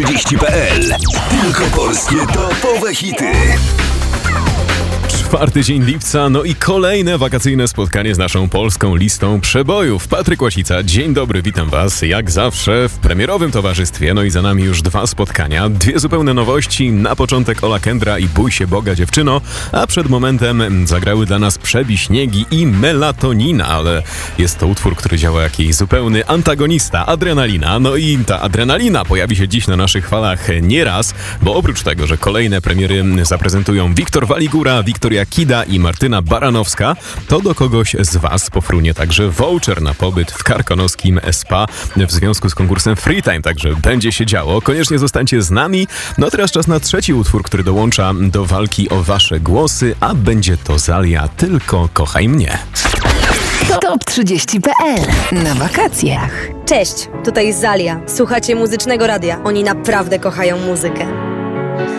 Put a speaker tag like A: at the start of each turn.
A: top30.pl. Tylko polskie topowe hity.
B: 4 dzień lipca, no i kolejne wakacyjne spotkanie z naszą polską listą przebojów. Patryk Łasica, dzień dobry, witam was jak zawsze w premierowym towarzystwie. No i za nami już 2 spotkania, 2 zupełne nowości. Na początek Ola Kendra i Bój się Boga dziewczyno, a przed momentem zagrały dla nas Przebi śniegi i Melatonina, ale jest to utwór, który działa jak jej zupełny antagonista, Adrenalina. No i ta adrenalina pojawi się dziś na naszych falach nieraz, bo oprócz tego, że kolejne premiery zaprezentują Wiktor Waligura, Wiktoria Kida i Martyna Baranowska, to do kogoś z was pofrunie także voucher na pobyt w karkonoskim spa w związku z konkursem Freetime, także będzie się działo. Koniecznie zostańcie z nami. No a teraz czas na trzeci utwór, który dołącza do walki o wasze głosy, a będzie to Zalia, Tylko kochaj mnie.
C: Top30.pl na wakacjach.
D: Cześć, tutaj Zalia. Słuchacie Muzycznego Radia. Oni naprawdę kochają muzykę.